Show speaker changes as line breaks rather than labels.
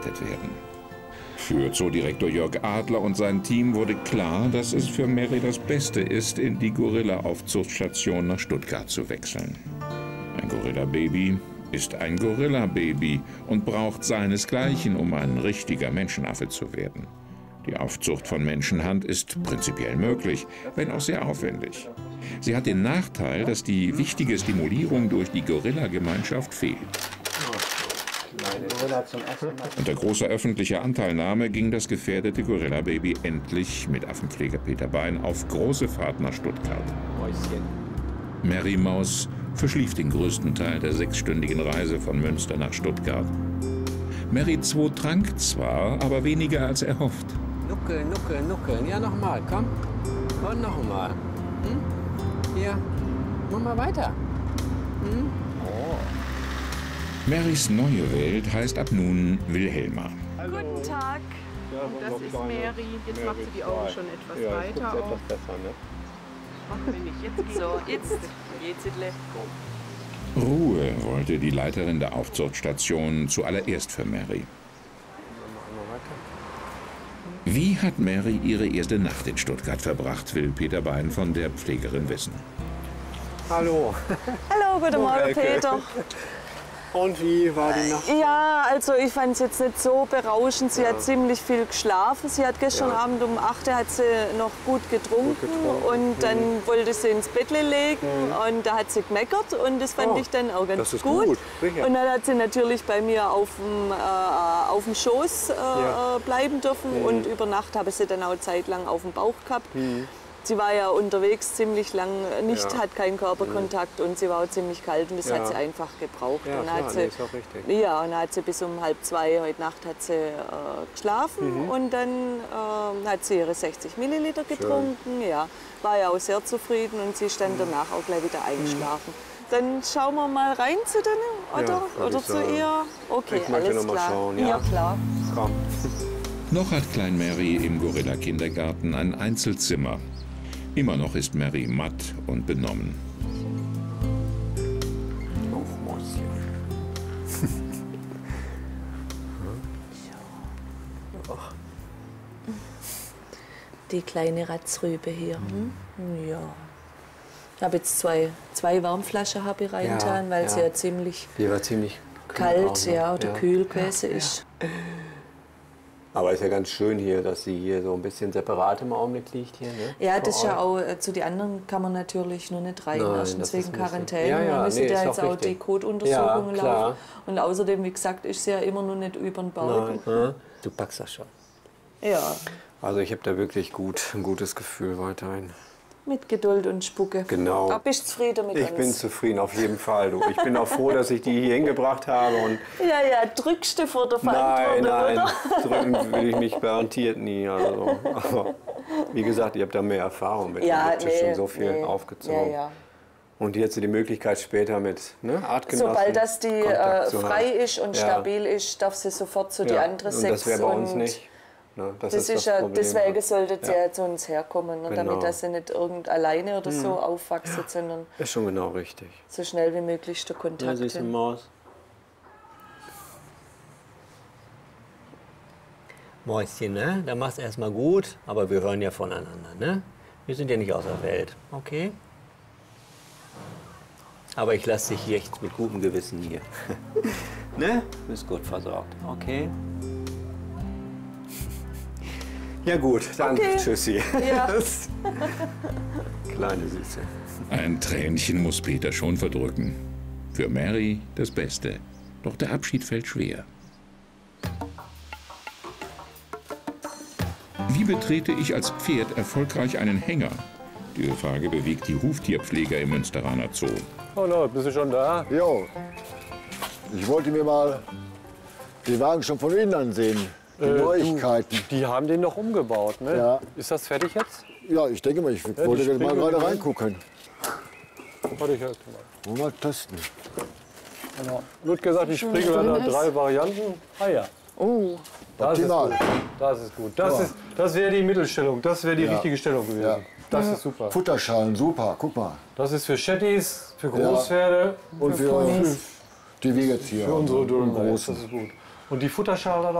gerettet werden. Für Zoodirektor Jörg Adler und sein Team wurde klar, dass es für Mary das Beste ist, in die Gorilla-Aufzuchtstation nach Stuttgart zu wechseln. Ein Gorilla-Baby ist ein Gorilla-Baby und braucht seinesgleichen, um ein richtiger Menschenaffe zu werden. Die Aufzucht von Menschenhand ist prinzipiell möglich, wenn auch sehr aufwendig. Sie hat den Nachteil, dass die wichtige Stimulierung durch die Gorilla-Gemeinschaft fehlt. Unter großer öffentlicher Anteilnahme ging das gefährdete Gorilla-Baby endlich mit Affenpfleger Peter Bein auf große Fahrt nach Stuttgart. Mary Maus verschlief den größten Teil der 6-stündigen Reise von Münster nach Stuttgart. Mary 2 trank zwar, aber weniger als erhofft.
Nuckeln, nuckeln, nuckeln. Ja, nochmal, komm. Und nochmal. Hier, mach mal weiter. Oh.
Marys neue Welt heißt ab nun Wilhelma.
Guten Tag. Und das ist Mary. Jetzt macht sie die Augen schon etwas weiter auf. Machen wir nicht. Jetzt so, jetzt geht's.
Ruhe wollte die Leiterin der Aufzuchtstation zuallererst für Mary. Wie hat Mary ihre erste Nacht in Stuttgart verbracht, will Peter Bein von der Pflegerin wissen.
Hallo.
Hallo, guten Morgen, Peter.
Und wie war die Nacht?
Ja, also ich fand es jetzt nicht so berauschend. Sie hat ziemlich viel geschlafen. Sie hat gestern Abend um 8 Uhr hat sie noch gut getrunken. Und dann wollte sie ins Bett legen und da hat sie gemeckert und das fand ich dann auch ganz gut. Und dann hat sie natürlich bei mir auf dem Schoß bleiben dürfen und über Nacht habe ich sie dann auch zeitlang auf dem Bauch gehabt. Sie war ja unterwegs ziemlich lang, hat keinen Körperkontakt und sie war auch ziemlich kalt und das hat sie einfach gebraucht.
Ja,
und
klar,
hat sie,
ist auch richtig.
Ja, und dann hat sie bis um 1:30 heute Nacht hat sie, geschlafen und dann hat sie ihre 60 Milliliter getrunken. Ja, war ja auch sehr zufrieden und sie ist dann danach auch gleich wieder eingeschlafen. Dann schauen wir mal rein zu denen, oder?
Ja,
oder zu ihr? Okay,
ich möchte
alles
noch mal
klar.
schauen,
ja, klar.
Komm.
Noch hat Klein Mary im Gorilla-Kindergarten ein Einzelzimmer. Immer noch ist Mary matt und benommen.
Oh, Mäuschen.
Die kleine Ratzrübe hier. Ja. Ich habe jetzt zwei Warmflaschen reingetan, weil sie ja ziemlich,
Die war ziemlich
kalt
auch,
oder kühl gewesen ist.
Aber ist ja ganz schön hier, dass sie hier so ein bisschen separat im Augenblick liegt hier. Ne?
Ja, das ist ja auch, zu den anderen kann man natürlich nur nicht rein,
Nein,
erstens
das
wegen
ist nicht
Quarantäne.
so. Ja,
Man müsste
nee,
ja
ist
jetzt
auch
auch die
richtig.
Kotuntersuchungen
Ja, klar.
laufen. Und außerdem, wie gesagt, ist sie ja immer noch nicht über den Berg.
Nein, du packst das schon.
Ja,
Also ich habe da wirklich ein gutes Gefühl weiterhin.
mit Geduld und Spucke.
Genau.
Aber bist du zufrieden mit uns?
Ich bin zufrieden, auf jeden Fall. Du. Ich bin auch froh, dass ich die hier hingebracht habe. Und
Ja, drückst du vor der
nein,
Verantwortung,
nein,
oder?
drücken will ich mich garantiert nie. Also. Aber wie gesagt, ihr habt da mehr Erfahrung mit.
Ja,
ihr habt schon so viel aufgezogen.
Ja.
Und jetzt die Möglichkeit später mit Artgenossen
Sobald das die
Kontakt zu
frei
haben.
ist und stabil ist, darf sie sofort zu die andere
Und
Sex.
das wäre bei uns nicht. Ne, das ist
ja,
Problem.
deswegen sollte sie ja zu uns herkommen, ne,
Genau.
damit dass sie nicht alleine oder so aufwachsen, sondern
Ist schon genau richtig.
so schnell wie möglich der Kontakt.
Ja, süße Maus. Mäuschen, ne? Da machst du erstmal gut, aber wir hören ja voneinander, ne? Wir sind ja nicht aus der Welt, okay? Aber ich lasse dich jetzt mit gutem Gewissen hier. Ne? Du bist gut versorgt, okay? Ja gut, dann tschüssi.
Ja.
Kleine Süße.
Ein Tränchen muss Peter schon verdrücken. Für Mary das Beste. Doch der Abschied fällt schwer. Wie betrete ich als Pferd erfolgreich einen Hänger? Diese Frage bewegt die Huftierpfleger im Münsteraner Zoo.
Hallo, bist du schon da?
Jo, ich wollte mir mal den Wagen schon von innen ansehen. Die Neuigkeiten.
Die haben den noch umgebaut, ne?
Ja.
Ist das fertig jetzt?
Ja, ich denke mal, ich wollte
die
mal
springen
gerade
wir
reingucken.
Warte, ich erst mal.
Wollen wir mal testen.
Genau. Wird gesagt, die Spriegel hat 3 Varianten. Ah ja.
Oh,
Das ist
Optimal.
gut. Das ist gut. Das wäre die Mittelstellung. Das wäre die richtige Stellung gewesen.
Ja.
Das ist super.
Futterschalen, super, guck mal.
Das ist für Chattis, für Großpferde
Und für die wir jetzt hier
für unsere
haben,
Düllen. Das
großen.
ist gut. Und die Futterschale